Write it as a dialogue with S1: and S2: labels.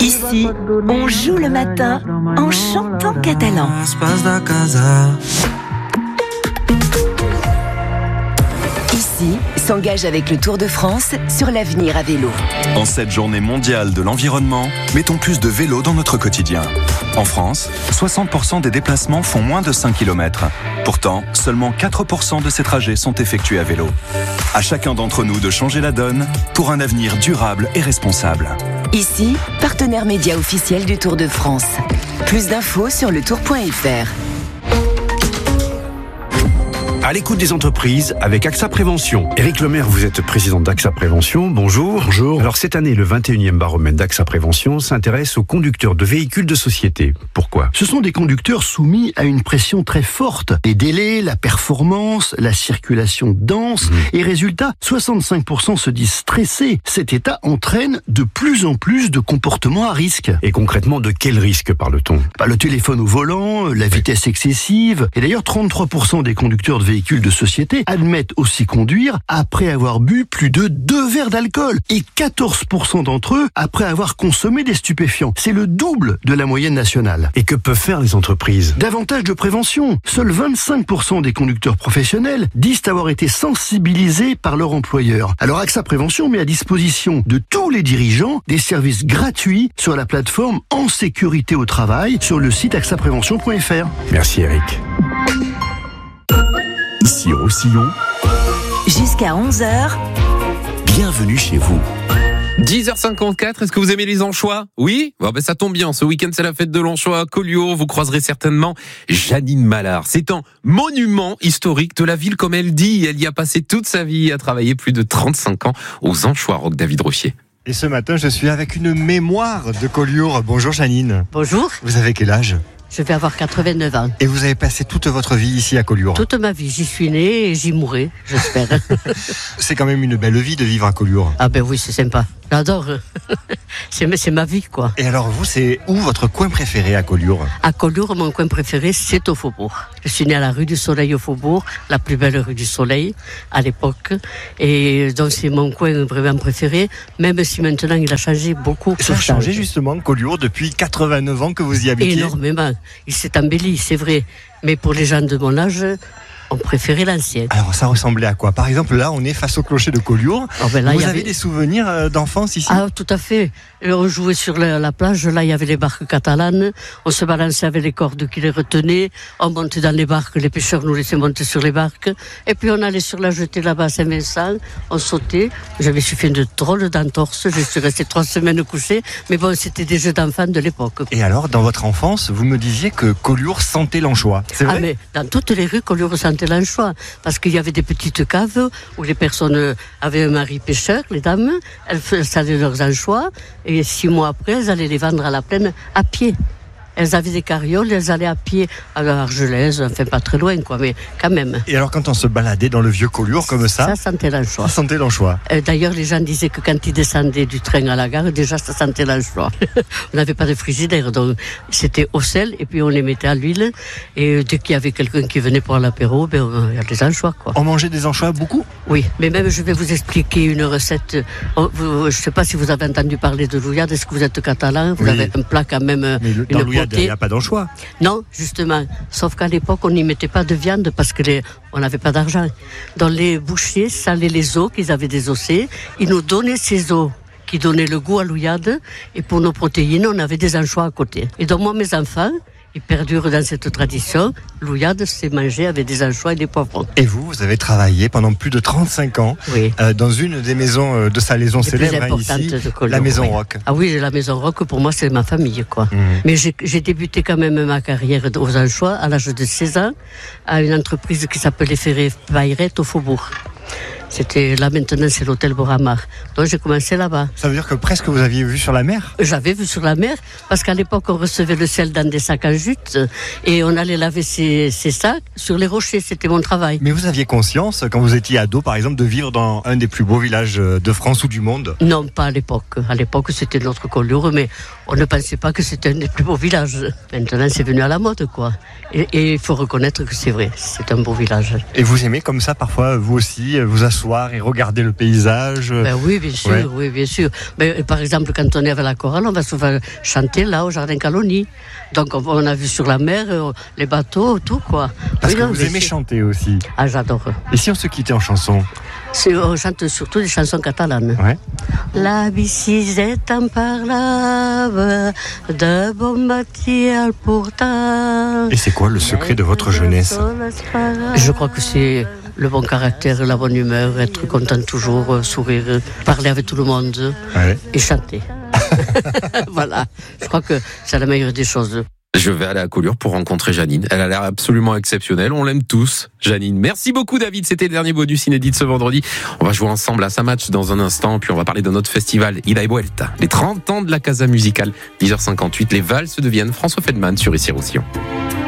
S1: Ici, on joue le matin en chantant catalan. Ici, s'engage avec le Tour de France sur l'avenir à vélo.
S2: En cette journée mondiale de l'environnement, mettons plus de vélo dans notre quotidien. En France, 60% des déplacements font moins de 5 km. Pourtant, seulement 4% de ces trajets sont effectués à vélo. À chacun d'entre nous de changer la donne pour un avenir durable et responsable.
S1: Ici, partenaire média officiel du Tour de France. Plus d'infos sur letour.fr.
S3: À l'écoute des entreprises avec AXA Prévention. Éric Lemaire, vous êtes président d'AXA Prévention. Bonjour.
S4: Bonjour.
S3: Alors cette année, le 21e baromètre d'AXA Prévention s'intéresse aux conducteurs de véhicules de société. Pourquoi ?
S4: Ce sont des conducteurs soumis à une pression très forte. Les délais, la performance, la circulation dense. Et résultat, 65% se disent stressés. Cet état entraîne de plus en plus de comportements à risque.
S3: Et concrètement, de quel risque parle-t-on ?
S4: Le téléphone au volant, la vitesse excessive. Et d'ailleurs, 33% des conducteurs de véhicules de société admettent aussi conduire après avoir bu plus de 2 verres d'alcool et 14% d'entre eux après avoir consommé des stupéfiants. C'est le double de la moyenne nationale.
S3: Et que peuvent faire les entreprises ?
S4: Davantage de prévention. Seuls 25% des conducteurs professionnels disent avoir été sensibilisés par leur employeur. Alors AXA Prévention met à disposition de tous les dirigeants des services gratuits sur la plateforme En Sécurité au Travail sur le site axaprévention.fr.
S3: Merci Eric.
S2: Ici Roussillon,
S1: Jusqu'à 11h,
S2: bienvenue chez vous.
S5: 10h54, est-ce que vous aimez les anchois ? Oui ? Ça tombe bien, ce week-end c'est la fête de l'anchois à Collioure, vous croiserez certainement Janine Mallard. C'est un monument historique de la ville comme elle dit, elle y a passé toute sa vie, a travaillé plus de 35 ans aux anchois rock. David Rochier.
S6: Et ce matin, je suis avec une mémoire de Collioure. Bonjour Janine.
S7: Bonjour.
S6: Vous avez quel âge ?
S7: Je vais avoir 89 ans.
S6: Et vous avez passé toute votre vie ici à Collioure ?
S7: Toute ma vie, j'y suis née et j'y mourrai, j'espère.
S6: C'est quand même une belle vie de vivre à Collioure.
S7: Ah ben oui, c'est sympa. J'adore. C'est ma vie, quoi.
S6: Et alors vous, c'est où votre coin préféré à Collioure ?
S7: À Collioure, mon coin préféré, c'est au Faubourg. Je suis née à la rue du Soleil au Faubourg, la plus belle rue du Soleil à l'époque. Et donc c'est mon coin vraiment préféré, même si maintenant il a changé beaucoup.
S6: Ça a changé justement, Collioure, depuis 89 ans que vous y habitez ?
S7: Énormément. Il s'est embelli, c'est vrai. Mais pour les gens de mon âge, on préférait l'ancien.
S6: Alors ça ressemblait à quoi ? Par exemple, là, on est face au clocher de Collioure. Vous avez des souvenirs d'enfance ici ?
S7: Ah, tout à fait. On jouait sur la plage, là, il y avait les barques catalanes. On se balançait avec les cordes qui les retenaient. On montait dans les barques, les pêcheurs nous laissaient monter sur les barques. Et puis on allait sur la jetée là-bas à Saint-Vincent. On sautait. J'avais suffi de drôles d'entorse. Je suis restée 3 semaines couchée. Mais bon, c'était des jeux d'enfants de l'époque.
S6: Et alors, dans votre enfance, vous me disiez que Collioure sentait l'anchois. C'est vrai ?
S7: Ah, mais dans toutes les rues, Collioure sentait l'anchois. Parce qu'il y avait des petites caves où les personnes avaient un mari pêcheur, les dames. Elles salaient leurs anchois. Et 6 mois après, elles allaient les vendre à la plaine à pied. Elles avaient des carrioles, elles allaient à pied à Argelès, enfin pas très loin, quoi, mais quand même.
S6: Et alors quand on se baladait dans le vieux Collioure comme ça
S7: sentait l'anchois.
S6: Ça sentait l'anchois.
S7: D'ailleurs, les gens disaient que quand ils descendaient du train à la gare, déjà ça sentait l'anchois. On n'avait pas de frigidaire, donc c'était au sel, et puis on les mettait à l'huile. Et dès qu'il y avait quelqu'un qui venait pour l'apéro, il y a des anchois, quoi.
S6: On mangeait des anchois beaucoup ?
S7: Oui, mais même je vais vous expliquer une recette. Je ne sais pas si vous avez entendu parler de l'ouillade. Est-ce que vous êtes catalan ? Vous avez un plat quand même.
S6: Dans l'ouillade, il n'y a pas d'anchois.
S7: Non, justement. Sauf qu'à l'époque, on n'y mettait pas de viande parce que on n'avait pas d'argent. Dans les bouchers salaient les os, qu'ils avaient désossés. Ils nous donnaient ces os qui donnaient le goût à l'ouillade. Et pour nos protéines, on avait des anchois à côté. Et donc moi, mes enfants, ils perdurent dans cette tradition. L'ouillade, c'est manger avec des anchois et des poivrons.
S6: Et vous avez travaillé pendant plus de 35 ans dans une des maisons de salaison célèbres ici, la Maison Rock.
S7: Ah oui, la Maison Rock, pour moi, c'est ma famille, quoi. Mais j'ai débuté quand même ma carrière aux anchois à l'âge de 16 ans à une entreprise qui s'appelait Ferré Bayrette au Faubourg. C'était là maintenant, c'est l'hôtel Boramar. Donc j'ai commencé là-bas.
S6: Ça veut dire que presque vous aviez vu sur la mer ?
S7: J'avais vu sur la mer, parce qu'à l'époque on recevait le sel dans des sacs en jute et on allait laver ces sacs sur les rochers. C'était mon travail.
S6: Mais vous aviez conscience, quand vous étiez ado par exemple, de vivre dans un des plus beaux villages de France ou du monde ?
S7: Non, pas à l'époque. À l'époque c'était notre Collioure, mais on ne pensait pas que c'était un des plus beaux villages. Maintenant c'est venu à la mode, quoi. Et il faut reconnaître que c'est vrai, c'est un beau village.
S6: Et vous aimez comme ça parfois, vous aussi, vous asseoir s'asseoir et regarder le paysage.
S7: Oui, bien sûr, oui, bien sûr. Mais, par exemple, quand on est avec la chorale, on va souvent chanter là au Jardin Caloni. Donc on a vu sur la mer, les bateaux, tout quoi.
S6: Parce que vous aimez chanter aussi.
S7: Ah, j'adore.
S6: Et si on se quittait en chanson?
S7: On chante surtout des chansons catalanes.
S6: Ouais.
S7: La biciclette en parlava, de bon bâti al portal.
S6: Et c'est quoi le secret de votre jeunesse?
S7: Je crois que c'est le bon caractère, la bonne humeur, être content toujours, sourire, parler avec tout le monde et chanter. Voilà, je crois que c'est la meilleure des choses.
S5: Je vais aller à Collioure pour rencontrer Janine. Elle a l'air absolument exceptionnelle. On l'aime tous, Janine. Merci beaucoup, David. C'était le dernier bonus inédit de ce vendredi. On va jouer ensemble à Samatch dans un instant. Puis on va parler de notre festival Ida y Vuelta. Les 30 ans de la Casa Musicale. 10h58. Les valses deviennent François Feldman sur Ici Roussillon.